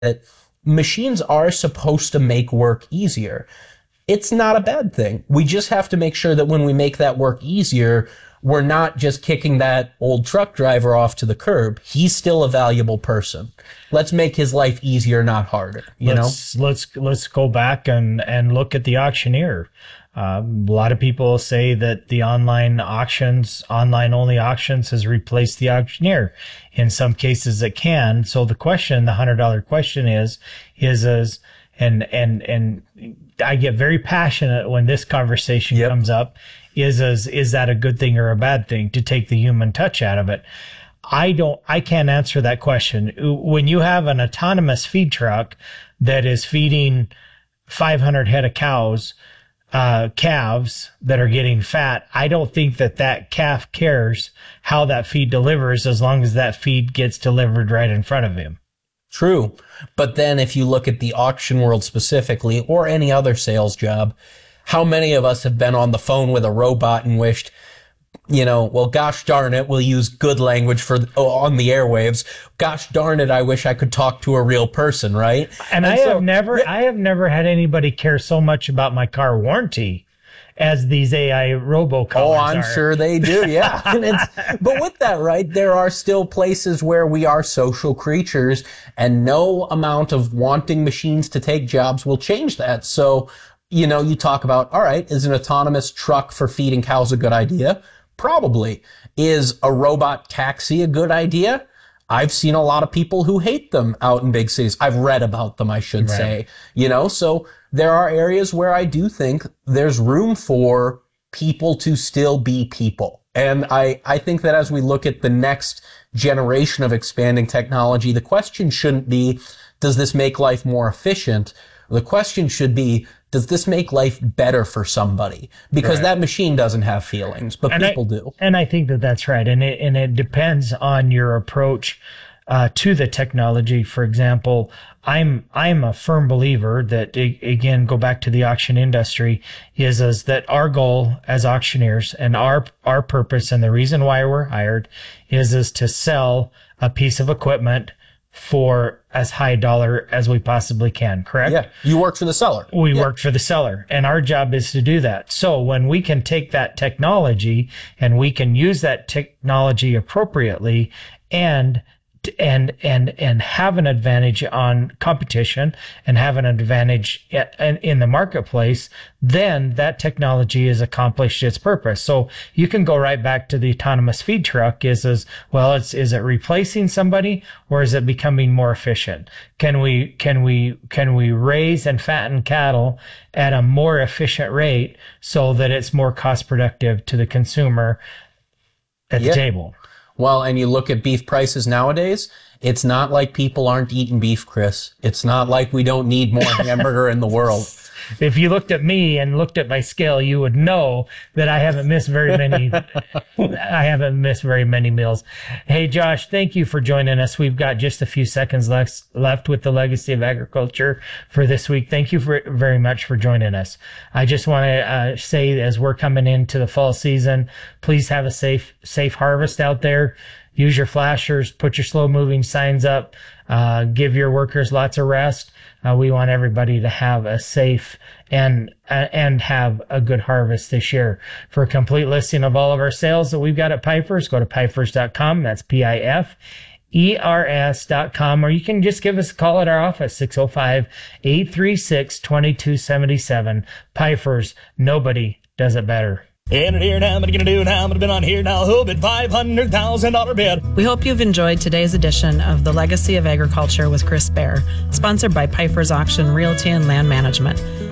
that machines are supposed to make work easier. It's not a bad thing. We just have to make sure that when we make that work easier, we're not just kicking that old truck driver off to the curb. He's still a valuable person. Let's make his life easier, not harder. Let's go back and look at the auctioneer. A lot of people say that the online only auctions has replaced the auctioneer. In some cases it can. So the $100 question is and I get very passionate when this conversation comes up, is that a good thing or a bad thing to take the human touch out of it? I can't answer that question. When you have an autonomous feed truck that is feeding 500 head of calves that are getting fat, I don't think that calf cares how that feed delivers as long as that feed gets delivered right in front of him. True. But then if you look at the auction world specifically, or any other sales job, how many of us have been on the phone with a robot and wished, well, gosh darn it, we'll use good language on the airwaves. Gosh darn it, I wish I could talk to a real person, right? And I have never had anybody care so much about my car warranty as these AI robocallers are. Oh, I'm sure they do, yeah. But with that, right, there are still places where we are social creatures, and no amount of wanting machines to take jobs will change that. So, you talk about, all right, is an autonomous truck for feeding cows a good idea? Probably. Is a robot taxi a good idea? I've seen a lot of people who hate them out in big cities. I've read about them, I should say. So there are areas where I do think there's room for people to still be people. And I think that as we look at the next generation of expanding technology, the question shouldn't be, does this make life more efficient? The question should be, does this make life better for somebody? Because that machine doesn't have feelings, but people do. And I think that's right. And it depends on your approach to the technology. For example, I'm a firm believer that, again, go back to the auction industry, is that our goal as auctioneers and our purpose and the reason why we're hired is to sell a piece of equipment for as high dollar as we possibly can, correct? Yeah, you work for the seller. We work for the seller, and our job is to do that. So when we can take that technology and we can use that technology appropriately and have an advantage on competition and have an advantage in the marketplace, then that technology has accomplished its purpose. So you can go right back to the autonomous feed truck is it replacing somebody, or is it becoming more efficient? Can we raise and fatten cattle at a more efficient rate so that it's more cost productive to the consumer at the table? Well, and you look at beef prices nowadays, it's not like people aren't eating beef, Chris. It's not like we don't need more hamburger in the world. If you looked at me and looked at my scale, you would know that I haven't missed very many meals. Hey, Josh, thank you for joining us. We've got just a few seconds left with the Legacy of Agriculture for this week. Thank you very much for joining us. I just want to say, as we're coming into the fall season, please have a safe harvest out there. Use your flashers, put your slow moving signs up, give your workers lots of rest. We want everybody to have a safe and have a good harvest this year. For a complete listing of all of our sales that we've got at Pifers, go to pifers.com. That's PIFERS.com, or you can just give us a call at our office, 605-836-2277. Pifers, nobody does it better. And here now, I'm going to do now. I'm going to be on here now. Who bid $500,000 bid? We hope you've enjoyed today's edition of The Legacy of Agriculture with Chris Baer, sponsored by Pifers Auction Realty and Land Management.